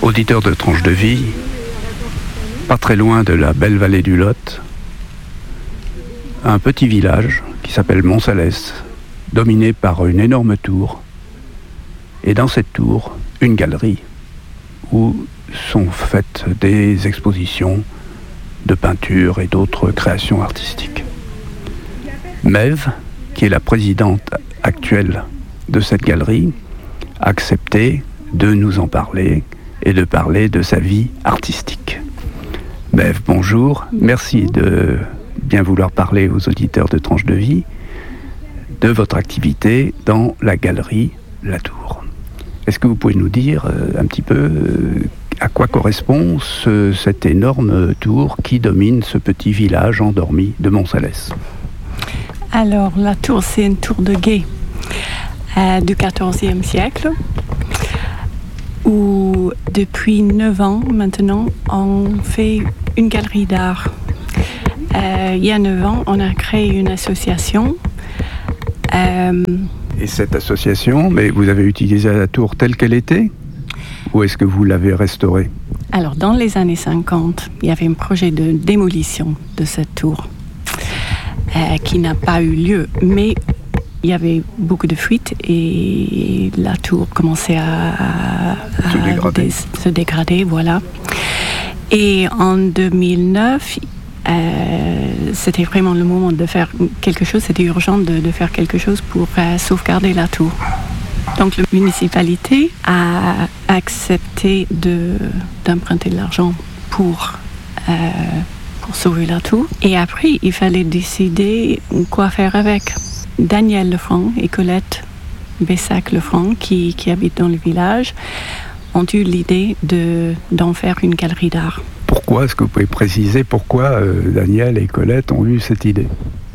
Auditeur de Tranche de Vie, pas très loin de la belle vallée du Lot, un petit village qui s'appelle Montsalès, dominé par une énorme tour, et dans cette tour, une galerie où sont faites des expositions de peinture et d'autres créations artistiques. Mève, qui est la présidente actuelle de cette galerie, a accepté de nous en parler et de parler de sa vie artistique. Mève, bonjour, merci de bien vouloir parler aux auditeurs de Tranche de Vie de votre activité dans la galerie La Tour. Est-ce que vous pouvez nous dire un petit peu à quoi correspond cette énorme tour qui domine ce petit village endormi de Montsalès? Alors, la tour, c'est une tour de guet du XIVe siècle, où depuis 9 ans maintenant, on fait une galerie d'art. Il y a 9 ans, on a créé une association. Et cette association, mais vous avez utilisé la tour telle qu'elle était? Ou est-ce que vous l'avez restaurée? Alors, dans les années 50, il y avait un projet de démolition de cette tour qui n'a pas eu lieu, mais il y avait beaucoup de fuites et la tour commençait à se dégrader, voilà. Et en 2009, c'était vraiment le moment de faire quelque chose, c'était urgent de faire quelque chose pour sauvegarder la tour. Donc la municipalité a accepté d'emprunter de l'argent pour sauver la tour. Et après, il fallait décider quoi faire avec. Daniel Lefranc et Colette Bessac-Lefranc, qui habitent dans le village, ont eu l'idée d'en faire une galerie d'art. Pourquoi? Est-ce que vous pouvez préciser pourquoi Daniel et Colette ont eu cette idée?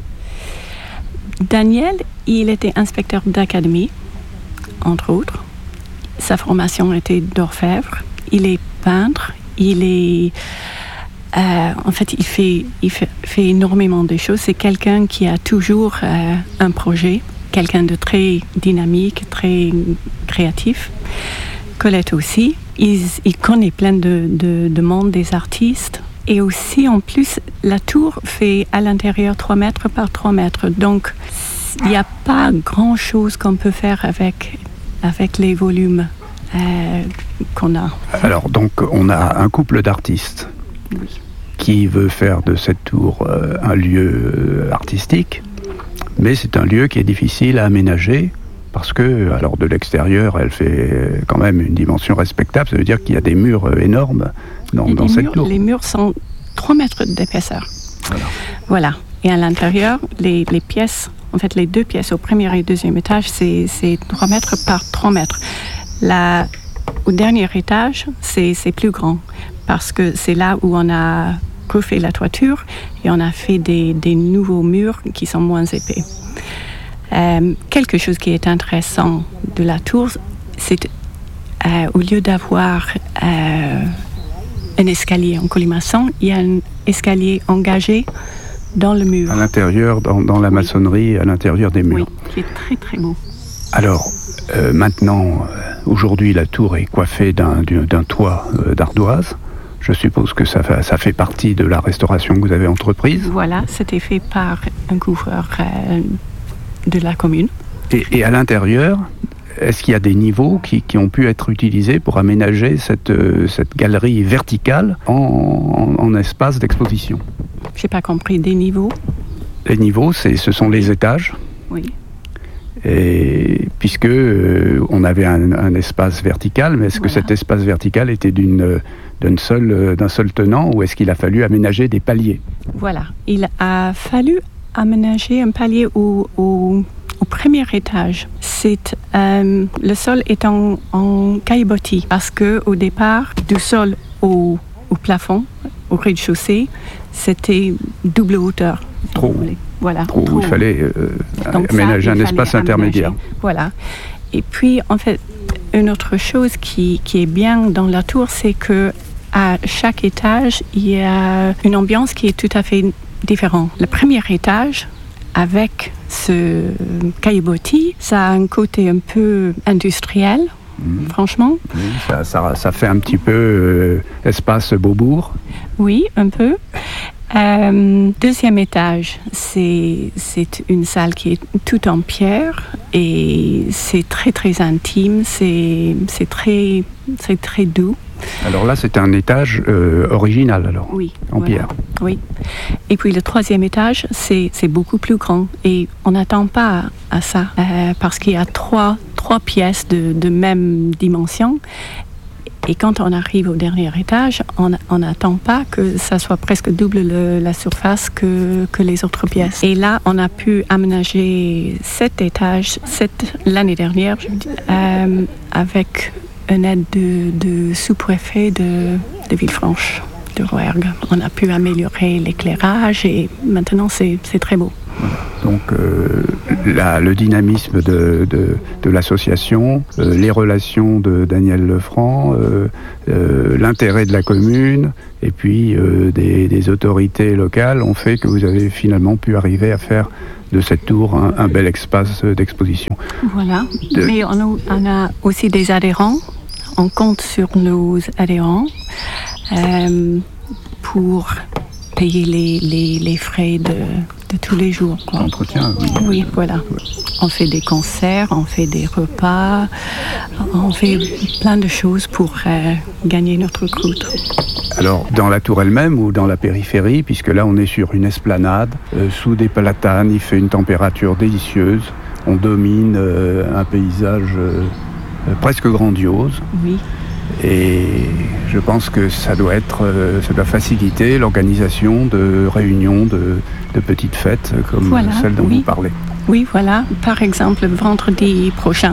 Daniel, il était inspecteur d'académie, entre autres. Sa formation était d'orfèvre. Il est peintre. Il est... en fait, il fait énormément de choses. C'est quelqu'un qui a toujours un projet, quelqu'un de très dynamique, très créatif. Colette aussi. Il connaît plein de monde des artistes. Et aussi, en plus, la tour fait à l'intérieur 3 mètres par 3 mètres. Donc, il n'y a pas grand-chose qu'on peut faire avec les volumes qu'on a. Alors, donc, on a un couple d'artistes qui veut faire de cette tour un lieu artistique, mais c'est un lieu qui est difficile à aménager parce que, alors de l'extérieur, elle fait quand même une dimension respectable. Ça veut dire qu'il y a des murs énormes dans cette tour. Les murs sont 3 mètres d'épaisseur. Voilà. Et à l'intérieur, les pièces, en fait les 2 pièces au premier et deuxième étage, c'est 3 mètres par 3 mètres. Au dernier étage, c'est plus grand parce que c'est là où on a refait la toiture et on a fait des nouveaux murs qui sont moins épais. Quelque chose qui est intéressant de la tour, c'est au lieu d'avoir un escalier en colimaçon, il y a un escalier engagé dans le mur. À l'intérieur, dans la maçonnerie, à l'intérieur des murs. Oui, qui est très très beau. Alors, maintenant, aujourd'hui, la tour est coiffée d'un toit d'ardoise. Je suppose que ça fait partie de la restauration que vous avez entreprise. Voilà, c'était fait par un couvreur de la commune. Et à l'intérieur, est-ce qu'il y a des niveaux qui ont pu être utilisés pour aménager cette galerie verticale en espace d'exposition? Je n'ai pas compris, des niveaux? Les niveaux, ce sont les étages. Oui. Et puisque on avait un espace vertical, mais est-ce que cet espace vertical était d'un seul tenant ou est-ce qu'il a fallu aménager des paliers? Voilà, il a fallu aménager un palier au premier étage. Le sol est en caillebotis parce que au départ, du sol au plafond, au rez-de-chaussée, c'était double hauteur. Trop. Voilà. Trop. Il fallait aménager un espace intermédiaire. Voilà. Et puis, en fait, une autre chose qui est bien dans la tour, c'est que à chaque étage, il y a une ambiance qui est tout à fait différente. Le premier étage, avec ce caillebotis, ça a un côté un peu industriel, franchement. Oui, ça fait un petit peu espace Beaubourg. Oui, un peu. Deuxième étage, c'est une salle qui est toute en pierre et c'est très très intime, c'est très doux. Alors là, c'est un étage original, alors, oui, en pierre. Oui. Et puis le troisième étage, c'est beaucoup plus grand et on n'attend pas à ça parce qu'il y a trois pièces de même dimension. Et quand on arrive au dernier étage, on n'attend pas que ça soit presque double la surface que les autres pièces. Et là, on a pu aménager cet étage l'année dernière avec une aide de sous-préfet de Villefranche, de Rouergue. On a pu améliorer l'éclairage et maintenant c'est très beau. Donc le dynamisme de l'association, les relations de Daniel Lefranc, l'intérêt de la commune et puis des autorités locales ont fait que vous avez finalement pu arriver à faire de cette tour un bel espace d'exposition. Voilà, mais on a aussi des adhérents. On compte sur nos adhérents pour payer les frais de tous les jours. Quoi. Entretien, oui. Oui, voilà. On fait des concerts, on fait des repas, on fait plein de choses pour gagner notre croûte. Alors, dans la tour elle-même ou dans la périphérie, puisque là on est sur une esplanade, sous des platanes, il fait une température délicieuse, on domine un paysage presque grandiose. Oui. Et je pense que ça doit faciliter l'organisation de réunions, de petites fêtes comme celle dont vous parlez. Oui, voilà. Par exemple, vendredi prochain,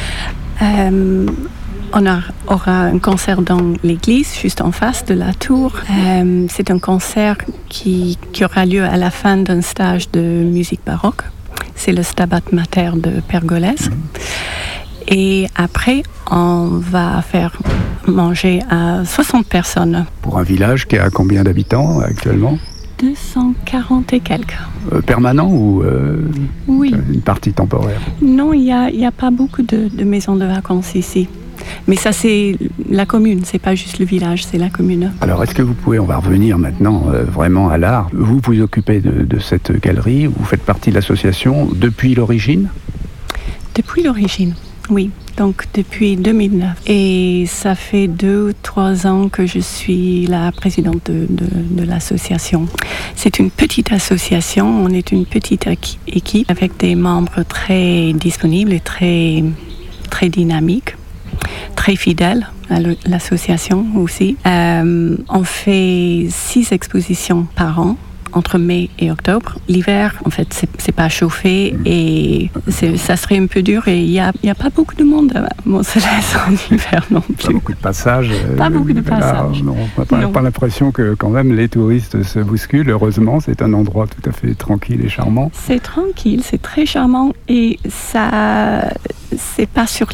on aura un concert dans l'église, juste en face de la tour. C'est un concert qui aura lieu à la fin d'un stage de musique baroque. C'est le Stabat Mater de Pergolèse. Et après, on va faire manger à 60 personnes. Pour un village qui a combien d'habitants actuellement ? 240 et quelques. Permanent ou oui. Une partie temporaire ? Non, il y a pas beaucoup de maisons de vacances ici. Mais ça, c'est la commune, c'est pas juste le village, c'est la commune. Alors, est-ce que on va revenir maintenant vraiment à l'art. Vous vous occupez de cette galerie, vous faites partie de l'association depuis l'origine ? Depuis l'origine. Oui, donc depuis 2009. Et ça fait 2 ou 3 ans que je suis la présidente de l'association. C'est une petite association, on est une petite équipe avec des membres très disponibles et très, très dynamiques, très fidèles à l'association aussi. On fait 6 expositions par an. Entre mai et octobre. L'hiver, en fait, c'est pas chauffé et ça serait un peu dur et il y a pas beaucoup de monde à Mont-Salès en hiver non plus. Pas beaucoup de passages. Pas beaucoup de passages. Non, on n'a pas l'impression que quand même les touristes se bousculent. Heureusement, c'est un endroit tout à fait tranquille et charmant. C'est tranquille, c'est très charmant et ça, c'est pas sur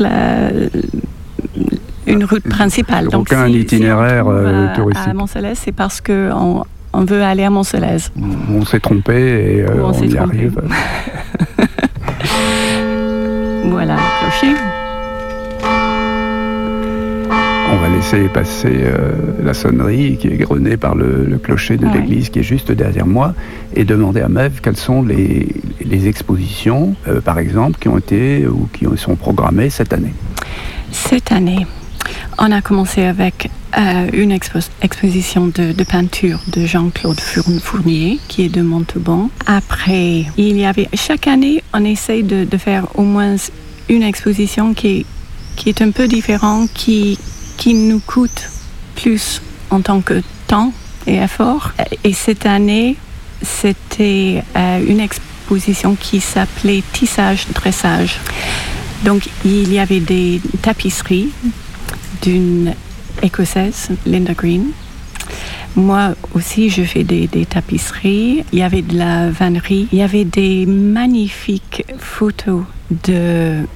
une route principale. Donc, aucun itinéraire touristique. À Mont-Salès, c'est parce que on veut aller à Mont-Salès. On s'est trompé et on y arrive. Voilà le clocher. On va laisser passer la sonnerie qui est gronnée par le clocher de l'église qui est juste derrière moi et demander à Maeve quelles sont les expositions, par exemple, qui ont été ou qui sont programmées cette année. Cette année, on a commencé avec une exposition de peinture de Jean-Claude Fournier, qui est de Montauban. Après, chaque année, on essaye de faire au moins une exposition qui est un peu différente, qui nous coûte plus en tant que temps et effort. Et cette année, c'était une exposition qui s'appelait Tissage-Dressage. Donc, il y avait des tapisseries d'une écossaise, Linda Green. Moi aussi, je fais des tapisseries. Il y avait de la vannerie. Il y avait des magnifiques photos de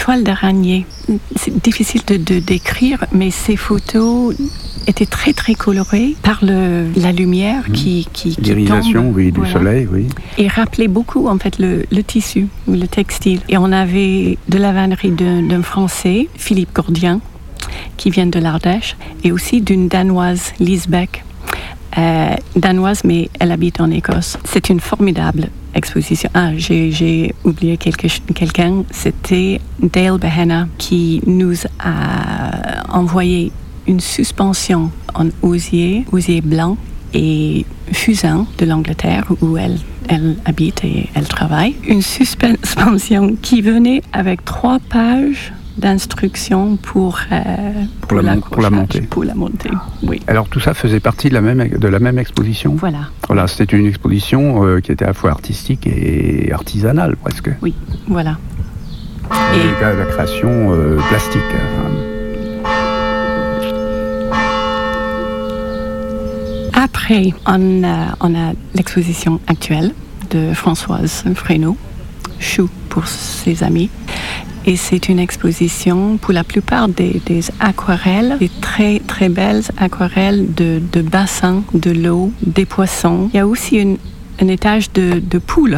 toile d'araignée. C'est difficile de décrire, mais ces photos étaient très très colorées par la lumière qui l'irisation, tombe, oui, du soleil, oui. Et rappelait beaucoup en fait le tissu, le textile. Et on avait de la vannerie d'un Français, Philippe Gordien, qui vient de l'Ardèche, et aussi d'une Danoise, Lise Beck. Danoise, mais elle habite en Écosse. C'est une formidable exposition. J'ai oublié quelqu'un, c'était Dale Behenna qui nous a envoyé une suspension en osier blanc et fusain de l'Angleterre où elle habite et elle travaille. Une suspension qui venait avec 3 pages d'instructions pour la monter. Pour la monter, oui. Alors tout ça faisait partie de la même exposition. Voilà, c'était une exposition qui était à la fois artistique et artisanale presque. Oui, voilà. Et la création plastique. Après, on a l'exposition actuelle de Françoise Fresneau, Chou pour ses amis. Et c'est une exposition, pour la plupart des aquarelles, des très très belles aquarelles de bassins, de l'eau, des poissons. Il y a aussi un étage de poules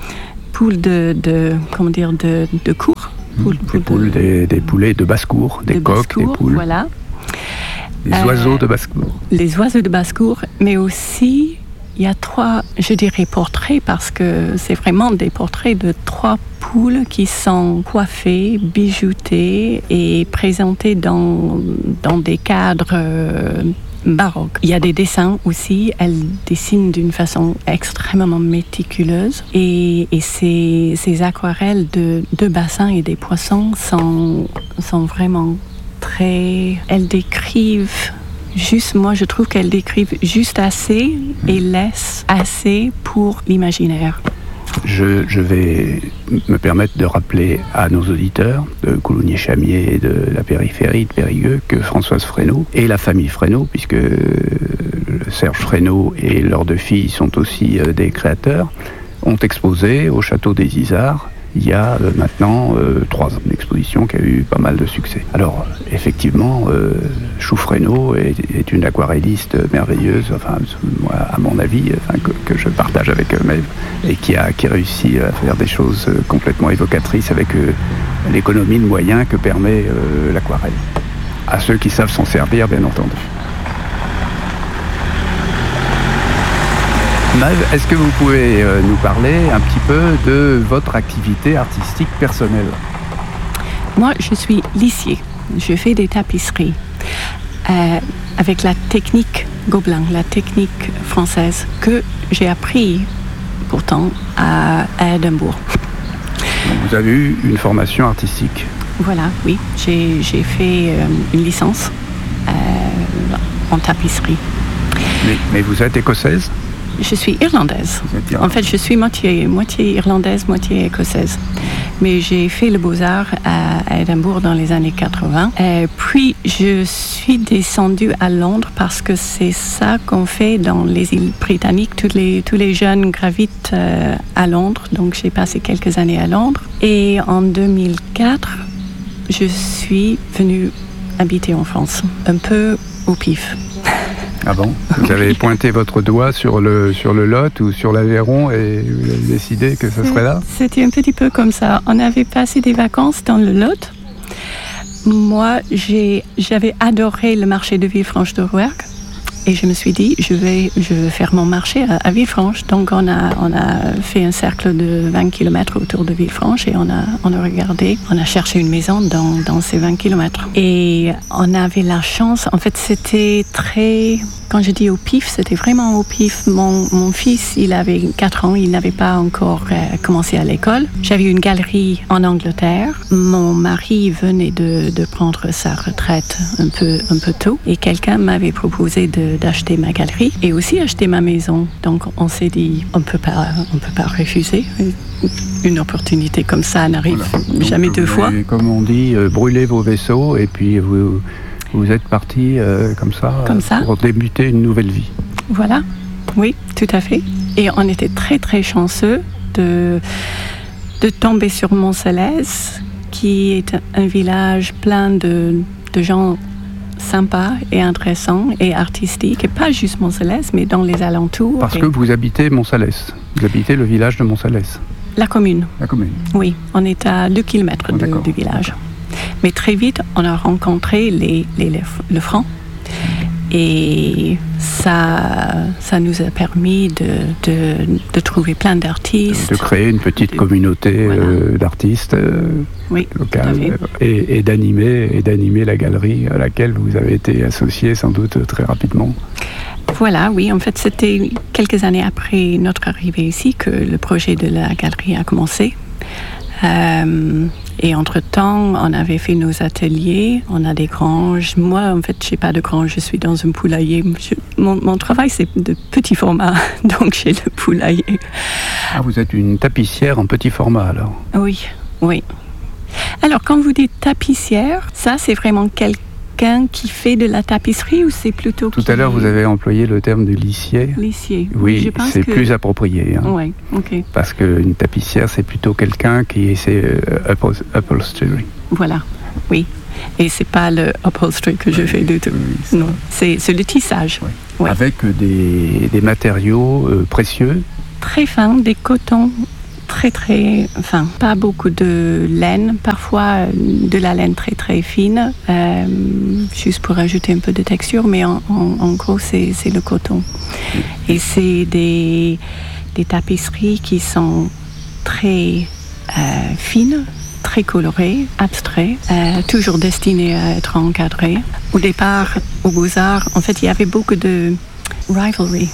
de cour. Des poulets de basse-cour, des coqs, des poules. Voilà. Les oiseaux de basse-cour. Les oiseaux de basse-cour, mais aussi, il y a 3, je dirais, portraits, parce que c'est vraiment des portraits de 3 poules qui sont coiffées, bijoutées et présentées dans des cadres baroques. Il y a des dessins aussi, elles dessinent d'une façon extrêmement méticuleuse et ces aquarelles de bassins et des poissons sont vraiment très... Elles décrivent juste, moi je trouve qu'elles décrivent juste assez et laissent assez pour l'imaginaire. Je vais me permettre de rappeler à nos auditeurs de Coulommiers-Chamiers et de la périphérie de Périgueux que Françoise Fresneau et la famille Fresneau, puisque Serge Fresneau et leurs 2 filles sont aussi des créateurs, ont exposé au château des Isards il y a maintenant 3 ans, une exposition qui a eu pas mal de succès. Alors, effectivement, Chou Fresneau est une aquarelliste merveilleuse, enfin, moi, à mon avis, que je partage avec Maëve, et qui a réussi à faire des choses complètement évocatrices avec l'économie de moyens que permet l'aquarelle. À ceux qui savent s'en servir, bien entendu. Maëve, est-ce que vous pouvez nous parler un petit peu de votre activité artistique personnelle ? Moi, je suis lissier. Je fais des tapisseries avec la technique Gobelin, la technique française que j'ai appris pourtant à Édimbourg. Donc vous avez eu une formation artistique ? Voilà, oui. J'ai fait une licence en tapisserie. Mais vous êtes écossaise ? Je suis irlandaise. En fait, je suis moitié irlandaise, moitié écossaise. Mais j'ai fait le Beaux-Arts à Édimbourg dans les années 80. Puis, je suis descendue à Londres parce que c'est ça qu'on fait dans les îles britanniques. Tous les jeunes gravitent à Londres. Donc, j'ai passé quelques années à Londres. Et en 2004, je suis venue habiter en France, un peu au pif. Ah bon ? Vous avez pointé votre doigt sur le Lot ou sur l'Aveyron et vous avez décidé que ce serait là ? C'était un petit peu comme ça. On avait passé des vacances dans le Lot. Moi, j'avais adoré le marché de Villefranche-de-Rouergue. Et je me suis dit, je vais faire mon marché à Villefranche. Donc, on a fait un cercle de 20 km autour de Villefranche et on a regardé, on a cherché une maison dans ces 20 km. Et on avait la chance, en fait, c'était très... Quand je dis au pif, c'était vraiment au pif. Mon fils, il avait 4 ans, il n'avait pas encore commencé à l'école. J'avais une galerie en Angleterre. Mon mari venait de prendre sa retraite un peu tôt et quelqu'un m'avait proposé d'acheter ma galerie et aussi acheter ma maison. Donc on s'est dit, on peut pas refuser. Une opportunité comme ça n'arrive jamais 2 fois. Comme on dit, brûlez vos vaisseaux et puis vous êtes parti comme ça pour débuter une nouvelle vie. Voilà, oui, tout à fait. Et on était très très chanceux de tomber sur Montsalès, qui est un village plein de gens sympas et intéressants et artistiques, et pas juste Montsalès, mais dans les alentours. Parce que vous habitez Montsalès, vous habitez le village de Montsalès. La commune. La commune. Oui, on est à 2 kilomètres du village. Mais très vite, on a rencontré les Lefrancs. Et ça nous a permis de trouver plein d'artistes. De créer une petite communauté d'artistes locales et d'animer la galerie à laquelle vous avez été associé sans doute très rapidement. Voilà, oui, en fait c'était quelques années après notre arrivée ici que le projet de la galerie a commencé. Et entre-temps, on avait fait nos ateliers, on a des granges. Moi, en fait, je n'ai pas de grange, je suis dans un poulailler. Mon travail, c'est de petit format, donc j'ai le poulailler. Ah, vous êtes une tapissière en petit format, alors? Oui, oui. Alors, quand vous dites tapissière, ça, c'est vraiment quelqu'un qui fait de la tapisserie ou c'est plutôt... Tout à l'heure, vous avez employé le terme de lissier. Lissier. Oui, c'est plus approprié. Hein. Oui, ok. Parce qu'une tapissière, c'est plutôt quelqu'un qui essaie upholstery. Voilà, oui. Et c'est pas le upholstery que je fais du tout. Oui, non, c'est le tissage. Oui. Oui. Avec des matériaux précieux. Très fins, des cotons. Très fin, pas beaucoup de laine, parfois de la laine très fine, juste pour ajouter un peu de texture, mais en gros c'est le coton. Et c'est des tapisseries qui sont très fines, très colorées, abstraites, toujours destinées à être encadrées. Au départ, aux Beaux-Arts, en fait il y avait beaucoup de rivalry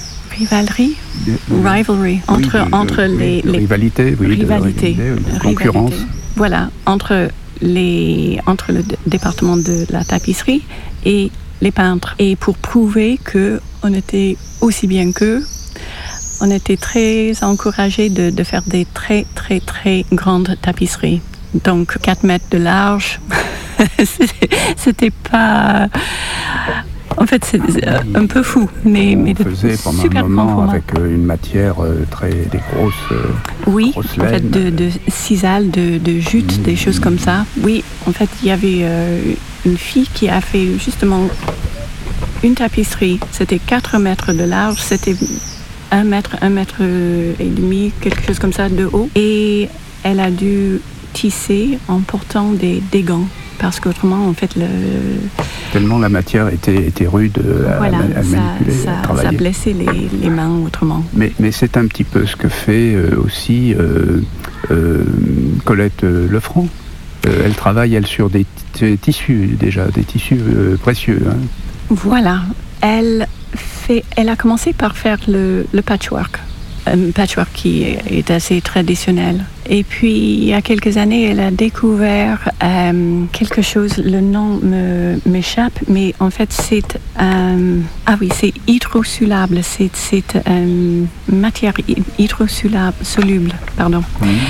entre les rivalités, de concurrence. Voilà, entre le département de la tapisserie et les peintres. Et pour prouver qu'on était aussi bien qu'eux, on était très encouragés de faire des très grandes tapisseries. Donc 4 mètres de large, c'était pas... En fait, c'est un peu fou, mais on faisait pendant un moment avec une matière des grosses oui, grosses en fait, de sisal, de jute, des choses comme ça. Oui, en fait, il y avait une fille qui a fait justement une tapisserie. C'était 4 mètres de large, c'était 1 mètre et demi, quelque chose comme ça de haut. Et elle a dû tisser en portant des gants. Parce qu'autrement, en fait, tellement la matière était rude à manipuler, à travailler. Ça blessait les mains autrement. Mais c'est un petit peu ce que fait aussi Colette Lefranc. Elle travaille, sur des tissus déjà, des tissus précieux. Hein. Voilà. Elle a commencé par faire le patchwork. Un patchwork qui est assez traditionnel. Et puis, il y a quelques années, elle a découvert quelque chose, le nom m'échappe, mais en fait, c'est hydrosoluble. C'est une matière hydrosoluble, pardon.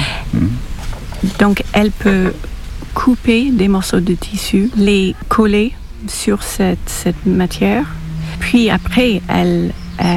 Donc, elle peut couper des morceaux de tissu, les coller sur cette matière, puis après, elle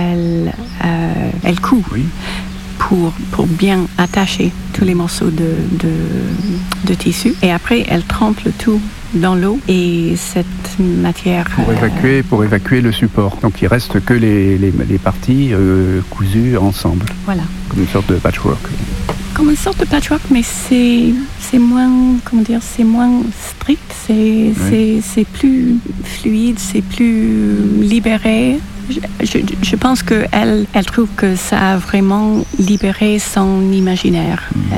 coud pour bien attacher tous les morceaux de tissu. Et après, elle trempe le tout dans l'eau et cette matière... Pour évacuer le support. Donc il reste que les parties cousues ensemble. Voilà. Comme une sorte de patchwork. Comme une sorte de patchwork, mais c'est moins, c'est moins strict, c'est plus fluide, c'est plus libéré. Je pense qu'elle trouve que ça a vraiment libéré son imaginaire.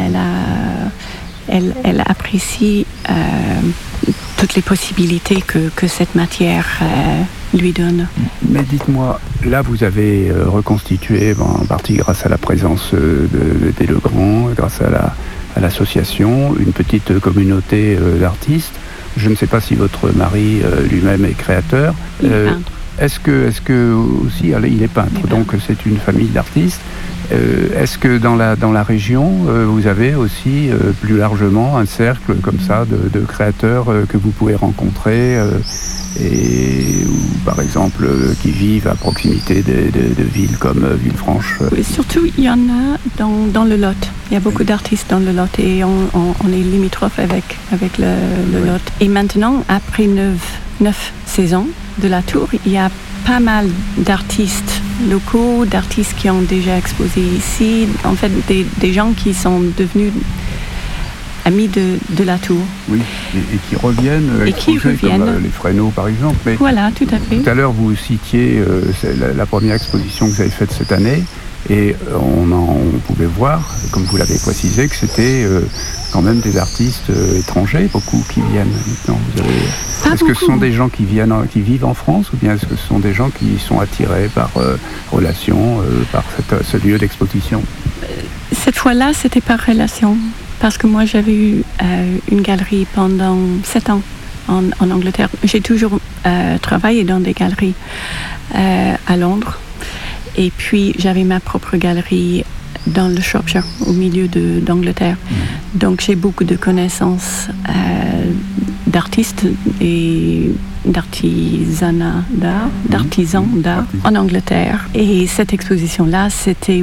Elle apprécie toutes les possibilités que cette matière lui donne. Mais dites-moi, là vous avez reconstitué en partie grâce à la présence des Legrand, grâce à l'association, une petite communauté d'artistes. Je ne sais pas si votre mari lui-même est créateur. Il est peintre. Est-ce que aussi, il est peintre, donc c'est une famille d'artistes. Est-ce que dans la région, vous avez aussi plus largement un cercle comme ça de créateurs que vous pouvez rencontrer ou par exemple qui vivent à proximité de villes comme Villefranche. Surtout, il y en a dans le Lot. Il y a beaucoup d'artistes dans le Lot et on est limitrophe avec le Lot. Et maintenant, après 9 saisons de la tour, il y a pas mal d'artistes locaux, d'artistes qui ont déjà exposé ici. En fait, des gens qui sont devenus amis de la tour. Oui, et qui reviennent comme les Fresneaux par exemple. Mais voilà, tout à fait. Tout à l'heure, vous citiez la première exposition que vous avez faite cette année, et on pouvait voir, comme vous l'avez précisé, que c'était quand même des artistes étrangers, beaucoup qui viennent maintenant. Est-ce que ce sont des gens qui vivent en France, ou bien est-ce que ce sont des gens qui sont attirés par relation, par ce lieu d'exposition? Cette fois-là, c'était par relation. Parce que moi, j'avais eu une galerie pendant 7 ans en Angleterre. J'ai toujours travaillé dans des galeries à Londres. Et puis, j'avais ma propre galerie dans le Shropshire, au milieu d'Angleterre. Donc, j'ai beaucoup de connaissances d'artistes et d'artisans d'art en Angleterre. Et cette exposition-là, c'était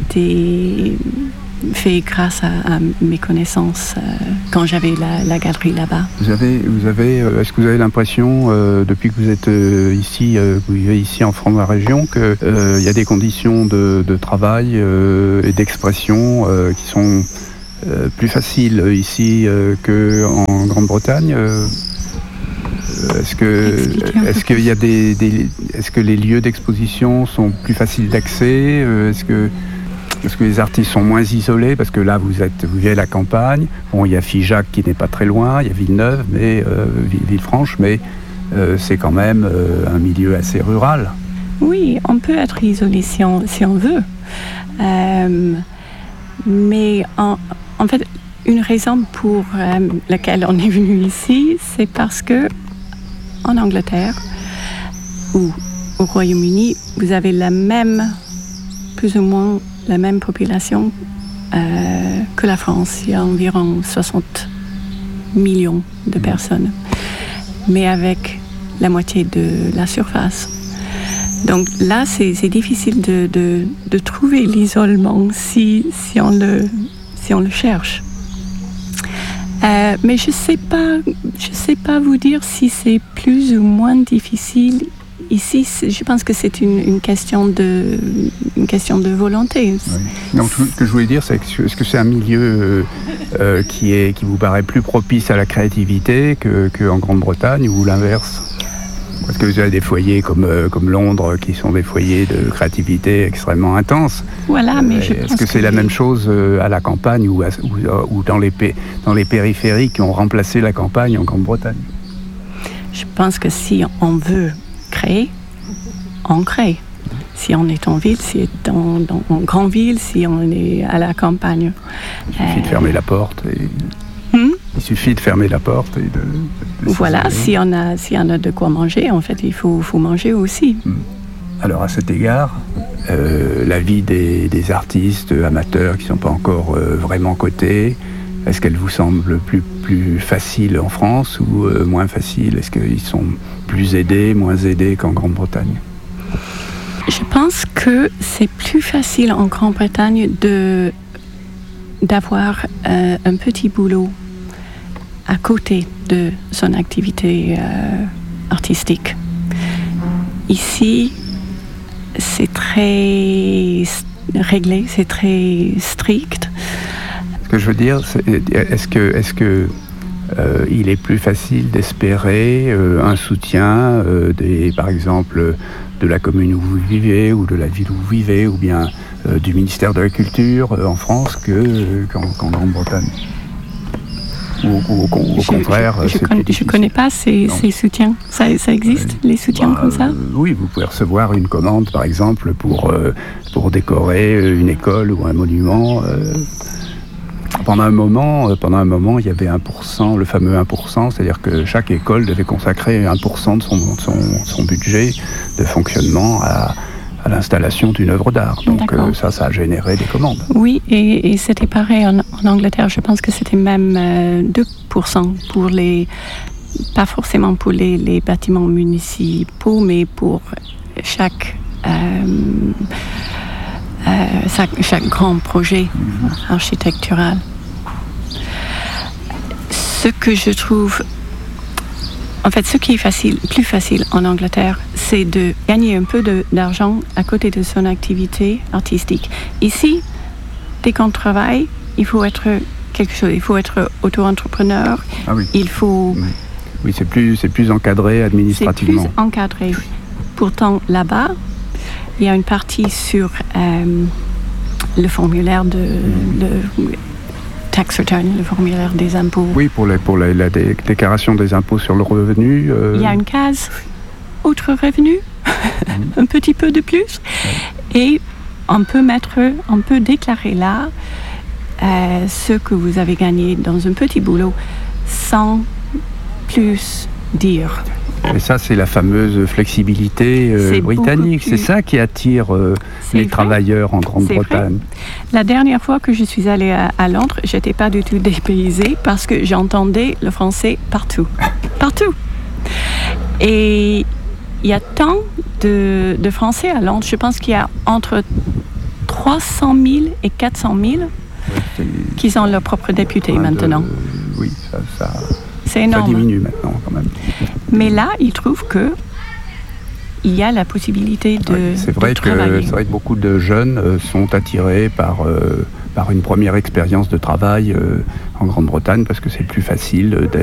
fait grâce à mes connaissances quand j'avais la galerie là-bas. Est-ce que vous avez l'impression, depuis que vous êtes ici, vous vivez ici en France, dans la région, qu'il y a des conditions de travail et d'expression qui sont plus faciles ici qu'en Grande-Bretagne? Est-ce que les lieux d'exposition sont plus faciles d'accès? Est-ce que les artistes sont moins isolés? Parce que là, vous vivez à la campagne. Bon, il y a Figeac qui n'est pas très loin, il y a Villeneuve, Villefranche, mais c'est quand même un milieu assez rural. Oui, on peut être isolé si on veut. Mais en fait, une raison pour laquelle on est venu ici, c'est parce que en Angleterre ou au Royaume-Uni, vous avez plus ou moins la même population que la France. Il y a environ 60 millions de personnes, mais avec la moitié de la surface. Donc là, c'est difficile de trouver l'isolement si on le cherche. Mais je sais pas vous dire si c'est plus ou moins difficile. Ici, je pense que c'est une question de volonté. Oui. Donc, ce que je voulais dire, c'est est-ce que c'est un milieu qui vous paraît plus propice à la créativité qu'en Grande-Bretagne, ou l'inverse? Parce que vous avez des foyers comme Londres qui sont des foyers de créativité extrêmement intenses. Voilà, mais je pense est-ce que c'est la même chose à la campagne ou dans les périphéries qui ont remplacé la campagne en Grande-Bretagne? Je pense que si on veut créer, on crée. Si on est en ville, si on est en grande ville, si on est à la campagne. Il suffit de fermer la porte. Il suffit de fermer la porte et de voilà, si on a de quoi manger, en fait, il faut manger aussi. Alors, à cet égard, la vie des artistes amateurs qui ne sont pas encore vraiment cotés, est-ce qu'elle vous semble plus facile en France ou moins facile? Est-ce qu'ils sont plus aidés, moins aidés qu'en Grande-Bretagne? Je pense que c'est plus facile en Grande-Bretagne d'avoir un petit boulot à côté de son activité artistique. Ici, c'est très réglé, c'est très strict. Ce que je veux dire, est-ce que il est plus facile d'espérer un soutien par exemple, de la commune où vous vivez, ou de la ville où vous vivez, ou bien du ministère de la Culture en France qu'en Grande-Bretagne? Ou au contraire, je ne connais pas ces soutiens. Ça existe, les soutiens comme ça? Oui, vous pouvez recevoir une commande, par exemple, pour décorer une école ou un monument. Pendant un moment, il y avait 1%, le fameux 1%, c'est-à-dire que chaque école devait consacrer 1% de son budget de fonctionnement à l'installation d'une œuvre d'art. Donc ça a généré des commandes. Oui, et c'était pareil en Angleterre. Je pense que c'était même 2% pour les pas forcément pour les bâtiments municipaux, mais pour chaque grand projet architectural. Ce que je trouve, en fait, ce qui est plus facile en Angleterre, c'est de gagner un peu d'argent à côté de son activité artistique. Ici, dès qu'on travaille, il faut être quelque chose. Il faut être auto-entrepreneur. Ah oui. Il faut. Oui, c'est plus encadré administrativement. C'est plus encadré. Pourtant, là-bas, il y a une partie sur le formulaire le tax return, le formulaire des impôts. Oui, pour la déclaration des impôts sur le revenu. Il y a une case autre revenu, un petit peu de plus, et on peut déclarer là ce que vous avez gagné dans un petit boulot sans plus dire. Et ça, c'est la fameuse flexibilité britannique. C'est ça qui attire les travailleurs en Grande-Bretagne. La dernière fois que je suis allée à Londres, je n'étais pas du tout dépaysée parce que j'entendais le français partout. Partout. Et il y a tant de Français à Londres. Je pense qu'il y a entre 300 000 et 400 000 qui sont leurs propres députés maintenant. Oui, ça... C'est énorme. Ça diminue maintenant quand même. Mais là, ils trouvent qu'il y a la possibilité de travailler. C'est vrai que beaucoup de jeunes sont attirés par une première expérience de travail en Grande-Bretagne parce que c'est plus facile d'être